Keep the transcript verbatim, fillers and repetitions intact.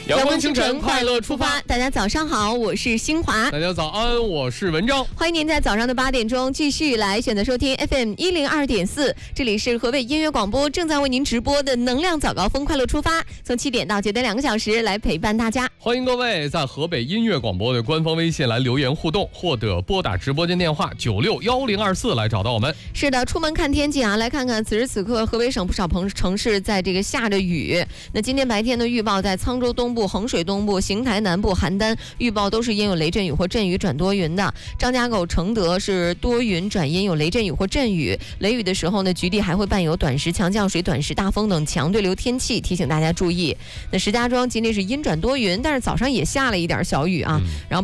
阳光清晨，快乐出发。 大家早上好，我是新华。 大家早安，我是文章。 欢迎您在早上的八点钟继续来选择收听 F M 一零二点四，这里是河北音乐广播正在为您直播的能量早高峰快乐出发，从七点到九点两个小时来陪伴大家。 欢迎各位在河北音乐广播的官方微信来留言互动，或者拨打直播间电话九六幺零二四来找到我们。 是的，出门看天气啊，来看看此时此刻河北省不少城市在这个下着雨。那今天白天的预报在沧州东部、衡水东部、邢台南部、邯郸预报都是阴有雷阵雨或阵雨转多云的。张家口、承德是多云转阴，有雷阵雨或阵雨。雷雨的时候呢，局地还会伴有短时强降水、短时大风等强对流天气，提醒大家注意。那石家庄今天是阴转多云，但是早上也下了一点小雨啊。嗯、然后